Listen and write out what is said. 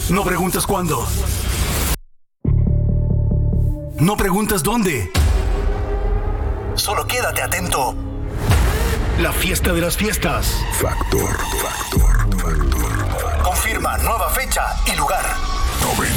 No preguntas cuándo. No preguntas dónde. Solo quédate atento. La fiesta de las fiestas. Factor.